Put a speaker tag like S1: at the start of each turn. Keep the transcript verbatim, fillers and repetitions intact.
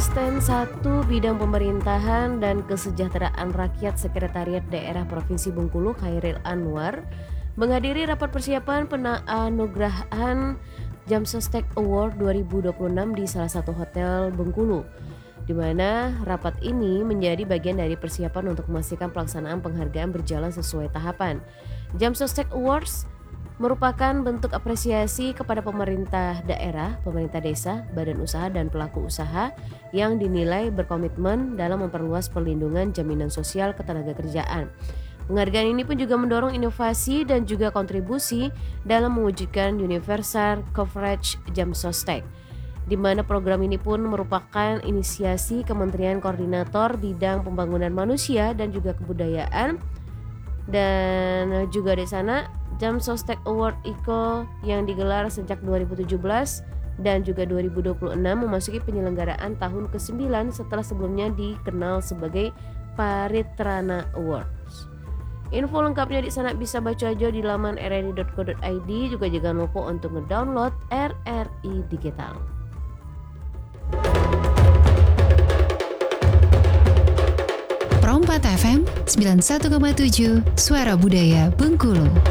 S1: Asisten satu Bidang Pemerintahan dan Kesejahteraan Rakyat Sekretariat Daerah Provinsi Bengkulu Khairil Anwar menghadiri rapat persiapan penganugerahan Jamsostek Award dua ribu dua puluh enam di salah satu hotel Bengkulu, di mana rapat ini menjadi bagian dari persiapan untuk memastikan pelaksanaan penghargaan berjalan sesuai tahapan. Jamsostek Awards merupakan bentuk apresiasi kepada pemerintah daerah, pemerintah desa, badan usaha, dan pelaku usaha yang dinilai berkomitmen dalam memperluas perlindungan jaminan sosial ketenagakerjaan. Penghargaan ini pun juga mendorong inovasi dan juga kontribusi dalam mewujudkan universal coverage Jamsostek, di mana program ini pun merupakan inisiasi Kementerian Koordinator Bidang Pembangunan Manusia dan juga Kebudayaan, dan juga di sana Jamsostek Award I C O yang digelar sejak dua ribu tujuh belas dan juga dua ribu dua puluh enam memasuki penyelenggaraan tahun kesembilan setelah sebelumnya dikenal sebagai Paritrana Awards. Info lengkapnya di sana bisa baca aja di laman r r i dot co dot i d. Juga jangan lupa untuk ngedownload R R I Digital.
S2: Pro empat F M sembilan puluh satu koma tujuh Suara Budaya Bengkulu.